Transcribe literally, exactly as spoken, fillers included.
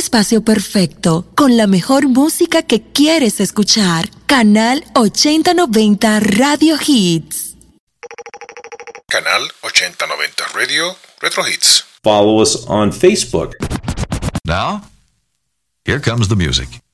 espacio perfecto, con la mejor música que quieres escuchar. Canal ochenta noventa Radio Hits. Canal ochenta noventa Radio Retro Hits. Follow us on Facebook. Now, here comes the music.